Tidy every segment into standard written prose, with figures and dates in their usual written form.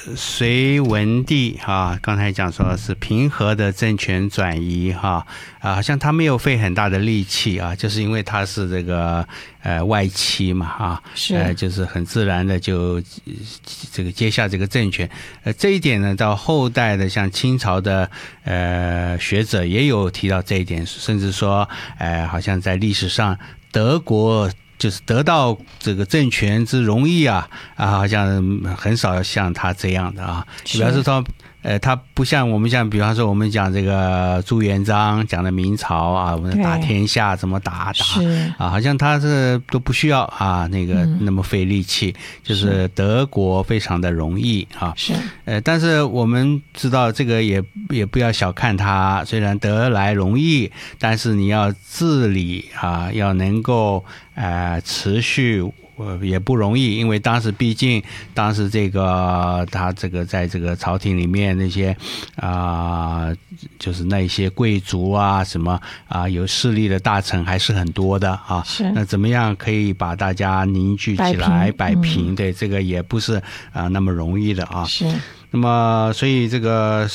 隋文帝啊，刚才讲说是平和的政权转移哈好像他没有费很大的力气啊，就是因为他是这个外戚嘛就是很自然的就这个接下这个政权。这一点呢，到后代的像清朝的学者也有提到这一点，甚至说好像在历史上德国就是得到这个政权之容易好像很少像他这样的比方说他不像我们比方说我们讲这个朱元璋讲的明朝我们打天下怎么打好像他是都不需要那么费力气，就是德国非常的容易但是我们知道这个也不要小看他，虽然得来容易，但是你要治理要能够持续也不容易，因为毕竟当时这个他这个在这个朝廷里面那些就是那些贵族什么有势力的大臣还是很多的那怎么样可以把大家凝聚起来摆平对，这个也不是那么容易的是。 那么所以这个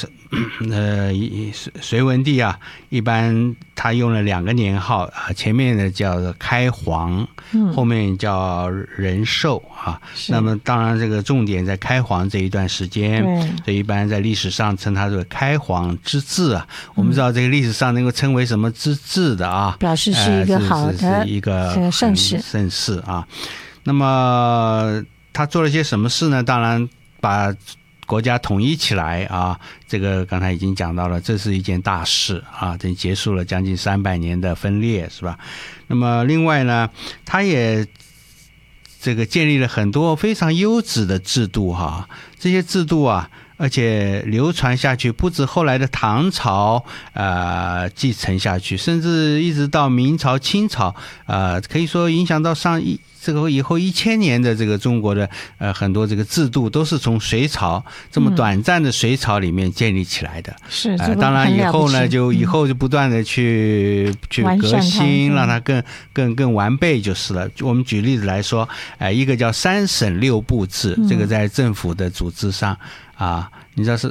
隋文帝一般他用了2个年号前面的叫开皇后面叫仁寿那么当然这个重点在开皇这一段时间，所以一般在历史上称它为开皇之治我们知道这个历史上能够称为什么之治的表示是一个好的是一个盛世那么他做了些什么事呢？当然把国家统一起来这个刚才已经讲到了，这是一件大事这结束了将近300年的分裂是吧？那么另外呢，他也这个建立了很多非常优质的制度这些制度而且流传下去，不止后来的唐朝继承下去，甚至一直到明朝清朝可以说影响到这个以后1000年的这个中国的很多这个制度都是从隋朝这么短暂的隋朝里面建立起来的当然以后呢就不断的去革新，让它更完备就是了。我们举例子来说一个叫3省6部制这个在政府的组织上你知道是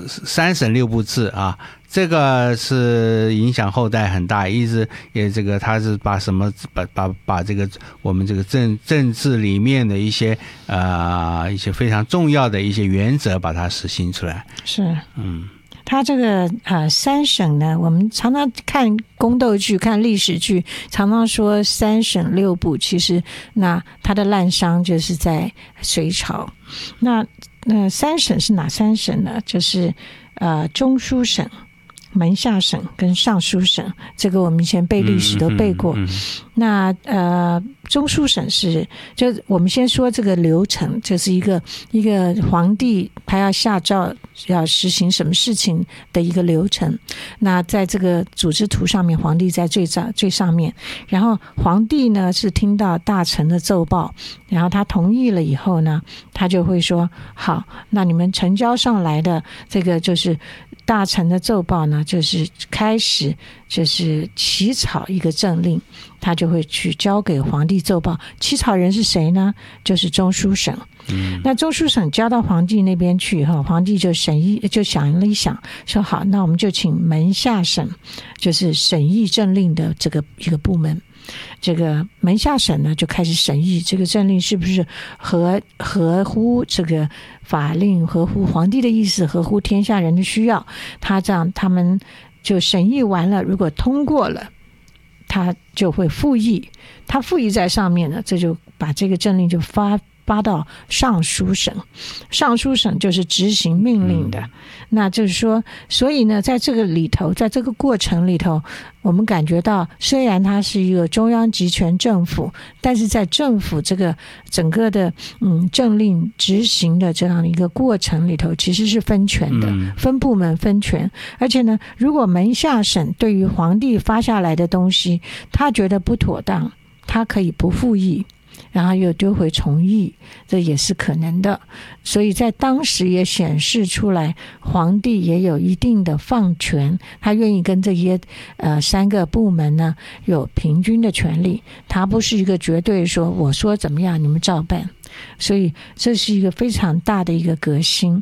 3省6部制这个是影响后代很大，一直也这个他是把什么把这个我们这个政治里面的一些非常重要的一些原则把它实行出来。 是他这个3省呢，我们常常看宫斗剧看历史剧常常说3省6部，其实那他的滥觞就是在隋朝。那3省是哪3省呢？就是中书省、门下省跟尚书省，这个我们以前背历史都背过。那中书省就我们先说这个流程，就是一个皇帝他要下诏要实行什么事情的一个流程。那在这个组织图上面，皇帝在最上面，然后皇帝呢是听到大臣的奏报，然后他同意了以后呢，他就会说好，那你们呈交上来的这个就是大臣的奏报呢，就是开始就是起草一个政令，他就会去交给皇帝奏报。起草人是谁呢？就是中书省。那中书省交到皇帝那边去以后，皇帝就想了一想，说好，那我们就请门下省，就是审议政令的这个一个部门。这个门下省呢就开始审议这个政令是不是合乎这个法令，合乎皇帝的意思，合乎天下人的需要。他们就审议完了，如果通过了，他就会复议，他复议在上面呢，这就把这个政令就发到尚书省，尚书省就是执行命令的。那就是说，所以呢，在这个里头，在这个过程里头，我们感觉到，虽然它是一个中央集权政府，但是在政府这个整个的政令执行的这样一个过程里头，其实是分权的，分部门分权。而且呢，如果门下省对于皇帝发下来的东西，他觉得不妥当，他可以不复议，然后又丢回重议，这也是可能的。所以在当时也显示出来，皇帝也有一定的放权，他愿意跟这些3个部门呢有平均的权利，他不是一个绝对说我说怎么样你们照办。所以这是一个非常大的一个革新。